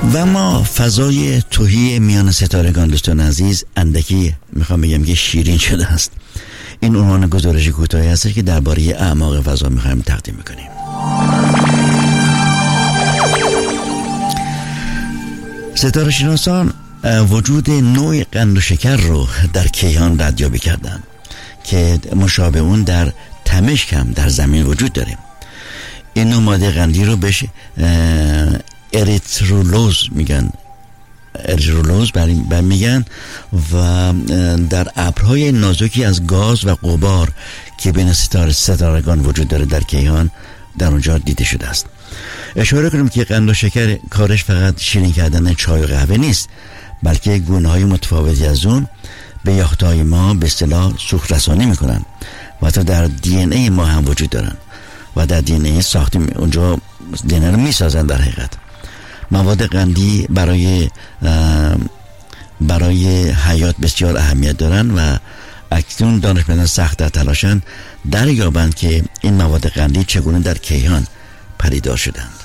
و ما فضای تهی میان ستارگان دوستان عزیز اندکی میخوام بگم که شیرین شده است. این عنوان گزارش کوتاهی هست که درباره اعماق فضا میخوایم تقدیم میکنیم. ستاره شناسان وجود نوع قند و شکر رو در کیهان ردیابی کردن که مشابه اون در تمشک هم در زمین وجود داره. این نوع ماده قندی رو بهش اریترولوز میگن، اریترولوز میگن و در ابرهای نازکی از گاز و غبار که بین ستارگان وجود داره در کیهان در اونجا دیده شده است. اشاره کنیم که قند و شکر کارش فقط شیرین کردن چای و قهوه نیست، بلکه گونه‌های متفاوتی از اون به یافته‌های ما به اصطلاح سوخت رسانی میکنن و حتی در دی ان ای ما هم وجود دارن و در دی ان ای ساختی اونجا دی ان ای رو میسازن. در حقیقت مواد قندی برای حیات بسیار اهمیت دارن و اکنون دانشمندان سخت در تلاشن دریابند که این مواد قندی چگونه در کیهان پدیدار شدند.